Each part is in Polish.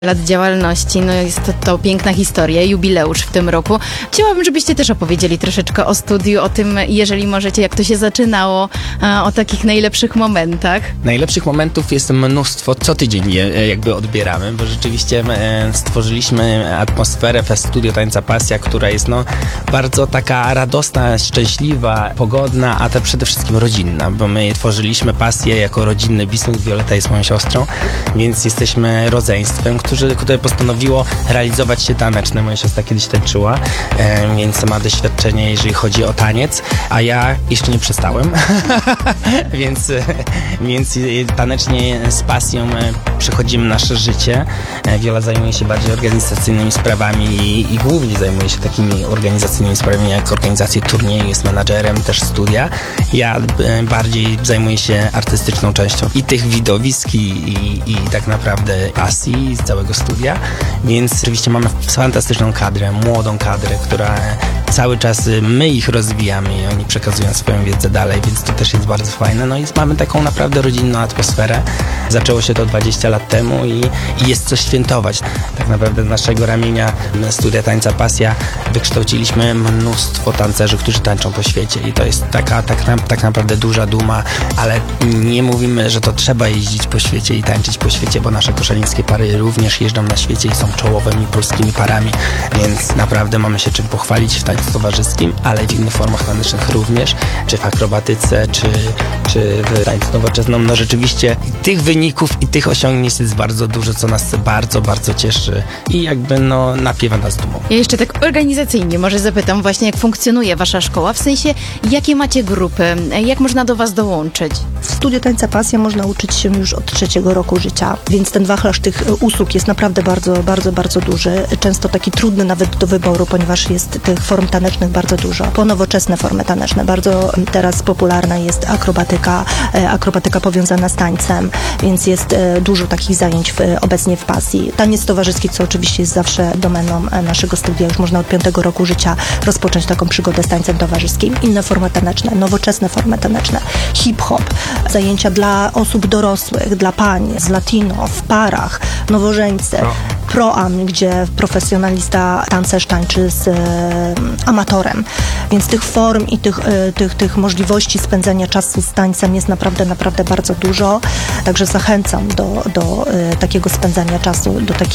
lat działalności, no jest to piękna historia, jubileusz w tym roku. Chciałabym, żebyście też opowiedzieli troszeczkę o studiu, o tym, jeżeli możecie, jak to się zaczynało, o takich najlepszych momentach. Najlepszych momentów jest mnóstwo, co tydzień je jakby odbieramy, bo rzeczywiście stworzyliśmy atmosferę Fest Studio Tańca Pasja, która jest bardzo taka radosna, szczęśliwa, pogodna, a to przede wszystkim rodzinna, bo my tworzyliśmy Pasję jako rodzinny biznes, Violeta jest moją siostrą, więc jesteśmy rodzeństwem, które postanowiło realizować się taneczne. Moja siostra kiedyś tańczyła, więc ma doświadczenie, jeżeli chodzi o taniec, a ja jeszcze nie przestałem, więc tanecznie z pasją przechodzimy nasze życie. Viola zajmuje się bardziej organizacyjnymi sprawami i głównie zajmuje się takimi organizacyjnymi sprawami jak organizację turnieju, jest menadżerem też studia. Ja bardziej zajmuję się artystyczną częścią i tych widowisk i tak naprawdę pasji z całego studia, więc oczywiście mamy fantastyczną kadrę, młodą kadrę, która cały czas my ich rozwijamy i oni przekazują swoją wiedzę dalej, więc to też jest bardzo fajne. No i mamy taką naprawdę rodzinną atmosferę. Zaczęło się to 20 lat temu i jest co świętować. Tak naprawdę z naszego ramienia Studia Tańca Pasja wykształciliśmy mnóstwo tancerzy, którzy tańczą po świecie i to jest tak naprawdę duża duma, ale nie mówimy, że to trzeba jeździć po świecie i tańczyć po świecie, bo nasze koszalińskie pary również jeżdżą na świecie i są czołowymi polskimi parami, więc naprawdę mamy się czym pochwalić w tańcu towarzyskim, ale w innych formach tanecznych również, czy w akrobatyce, czy w tańcu nowoczesnym. No rzeczywiście tych wyników i tych osiągnięć jest bardzo dużo, co nas bardzo, bardzo cieszy i jakby napiewa nas dumą. Ja jeszcze tak organizacyjnie może zapytam właśnie, jak funkcjonuje wasza szkoła, w sensie jakie macie grupy, jak można do was dołączyć? W Studiu Tańca Pasja można uczyć się już od 3 roku życia, więc ten wachlarz tych usług jest naprawdę bardzo, bardzo, bardzo duży. Często taki trudny nawet do wyboru, ponieważ jest tych form tanecznych bardzo dużo. Po nowoczesne formy taneczne. Bardzo teraz popularna jest akrobatyka powiązana z tańcem, więc jest dużo takich zajęć obecnie w Pasji. Taniec towarzyski, co oczywiście jest zawsze domeną naszego studia. Już można od 5 roku życia rozpocząć taką przygodę z tańcem towarzyskim. Inne formy taneczne, nowoczesne formy taneczne, hip-hop, zajęcia dla osób dorosłych, dla pań, z latino, w parach, nowożeńcy. Pro-am, gdzie profesjonalista tancerz tańczy z amatorem. Więc tych form i tych możliwości spędzania czasu z tańcem jest naprawdę, naprawdę bardzo dużo. Także zachęcam do takiego spędzania czasu,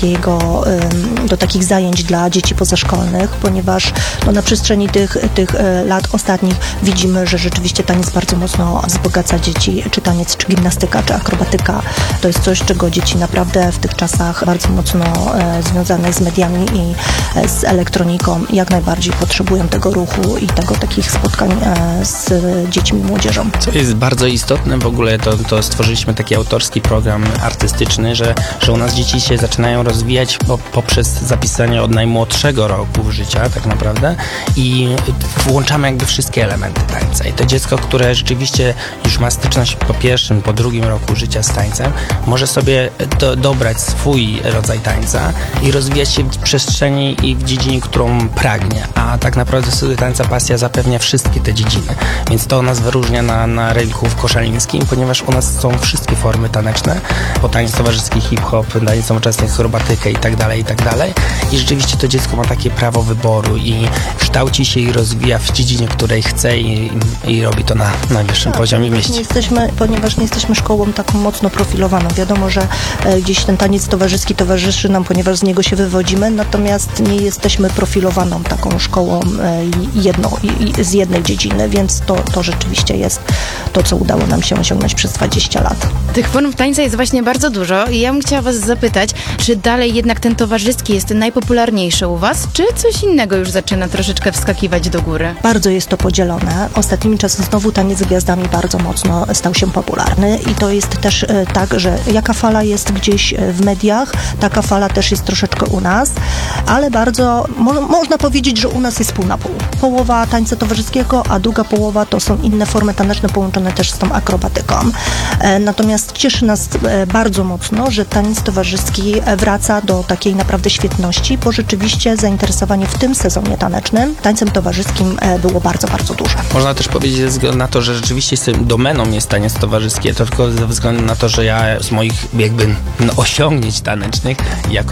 do takich zajęć dla dzieci pozaszkolnych, ponieważ na przestrzeni tych lat ostatnich widzimy, że rzeczywiście taniec bardzo mocno wzbogaca dzieci, czy taniec, czy gimnastyka, czy akrobatyka. To jest coś, czego dzieci naprawdę w tych czasach bardzo mocno związane z mediami i z elektroniką jak najbardziej potrzebują tego ruchu i takich spotkań z dziećmi i młodzieżą. Co jest bardzo istotne w ogóle, to stworzyliśmy taki autorski program artystyczny, że u nas dzieci się zaczynają rozwijać poprzez zapisanie od najmłodszego roku życia tak naprawdę i włączamy jakby wszystkie elementy tańca. I to dziecko, które rzeczywiście już ma styczność po pierwszym, po drugim roku życia z tańcem, może sobie dobrać swój rodzaj tańca i rozwijać się w przestrzeni i w dziedzinie, którą pragnie. A tak naprawdę Studio Tańca Pasja zapewnia wszystkie te dziedziny. Więc to nas wyróżnia na rynku koszalińskim, ponieważ u nas są wszystkie formy taneczne, bo taniec towarzyski, hip-hop, taniec nowoczesny, akrobatykę i tak dalej. I rzeczywiście to dziecko ma takie prawo wyboru i kształci się i rozwija w dziedzinie, której chce i robi to na najwyższym poziomie w mieście. Ponieważ nie jesteśmy szkołą taką mocno profilowaną. Wiadomo, że gdzieś ten taniec towarzyski towarzyszy nam, ponieważ z niego się wywodzimy, natomiast nie jesteśmy profilowaną taką szkołą z jednej dziedziny, więc to rzeczywiście jest to, co udało nam się osiągnąć przez 20 lat. Tych form tańca jest właśnie bardzo dużo i ja bym chciała was zapytać, czy dalej jednak ten towarzyski jest najpopularniejszy u was, czy coś innego już zaczyna troszeczkę wskakiwać do góry? Bardzo jest to podzielone. Ostatnimi czasy znowu taniec z gwiazdami bardzo mocno stał się popularny i to jest też tak, że jaka fala jest gdzieś w mediach, taka fala też jest troszeczkę u nas, ale bardzo, można powiedzieć, że u nas jest pół na pół. Połowa tańca towarzyskiego, a druga połowa to są inne formy taneczne połączone też z tą akrobatyką. Natomiast cieszy nas bardzo mocno, że taniec towarzyski wraca do takiej naprawdę świetności, bo rzeczywiście zainteresowanie w tym sezonie tanecznym tańcem towarzyskim było bardzo, bardzo duże. Można też powiedzieć ze względu na to, że rzeczywiście domeną jest taniec towarzyski, to tylko ze względu na to, że ja z moich osiągnięć tanecznych, jak